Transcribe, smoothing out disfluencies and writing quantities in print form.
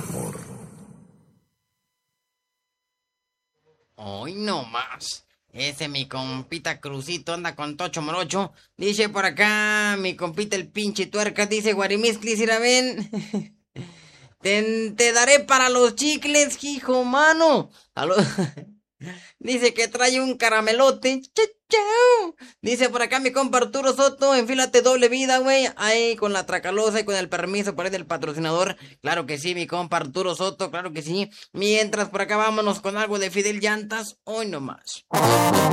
Hoy no más. Ese mi compita Crucito anda con Tocho Morocho. Dice por acá mi compita el pinche tuerca. Dice Guarimisclis, ir a ven. Te daré para los chicles, hijo mano. Dice que trae un caramelote. Chau. Dice por acá mi compa Arturo Soto, enfílate doble vida, güey. Ahí con la tracalosa y con el permiso por ahí del patrocinador. Claro que sí, mi compa Arturo Soto, claro que sí. Mientras por acá vámonos con algo de Fidel Llantas, hoy nomás.